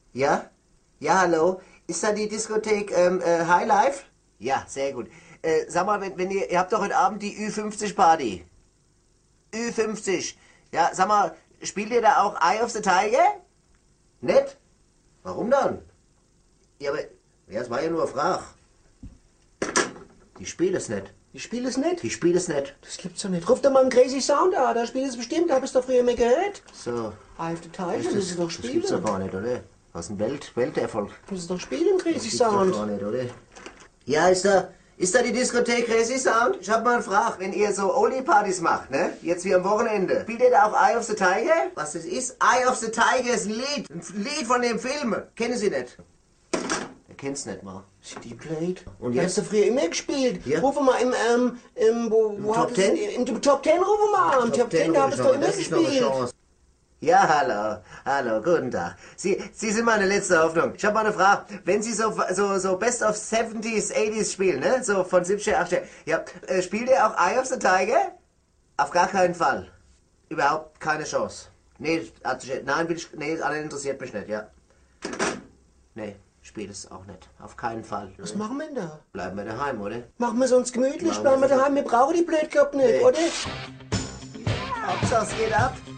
Ja? Ja, hallo? Ist da die Diskothek High Life? Ja, sehr gut. Sag mal, wenn ihr habt doch heute Abend die Ü50-Party. Ü50. Ja, sag mal, spielt ihr da auch Eye of the Tiger? Nett? Warum dann? Ja, aber, ja, es war ja nur eine Frage. Die spielt es nicht. Ich spiele es nicht. Die spielt es nicht. Das gibt's doch nicht. Ruf doch mal einen Crazy Sound an, da spielt es bestimmt, da hab ich's doch früher mehr gehört. So. Alter Teil, das ist doch Das spielen. gibt's doch gar nicht, oder? Das ist ein Welterfolg. Das ist doch spielen, Das Crazy gibt's doch Sound. gar nicht, oder? Ja, ist da die Diskothek Crazy Sound? Ich hab mal eine Frage. Wenn ihr so Oli-Partys macht, ne? Jetzt wie am Wochenende. Spielt ihr da auch Eye of the Tiger? Was das ist? Eye of the Tiger ist ein Lied. Ein Lied von dem Film. Kennen Sie nicht? Er kennt's nicht mal. CD Played. Und Der jetzt? hast du früher immer gespielt. Ja. Ruf mal wo Top hat es- 10? Im Top 10 ruf mal an. Im Top 10, da hab ich doch immer Das ist noch eine gespielt. Chance. Ja, hallo, guten Tag. Sie sind meine letzte Hoffnung. Ich habe mal eine Frage. Wenn Sie so Best of 70s, 80s spielen, ne? So von 70er, 80er. Ja, spielt ihr auch Eye of the Tiger? Auf gar keinen Fall. Überhaupt keine Chance. Nee, nee, alle interessiert mich nicht, ja. Nee, spielt es auch nicht. Auf keinen Fall. Was machen wir denn da? Bleiben wir daheim, oder? Machen wir es uns gemütlich, Machen bleiben wir wir so. daheim, wir brauchen die Blödkopf nicht, Nee. oder? Hauptsache es geht ab.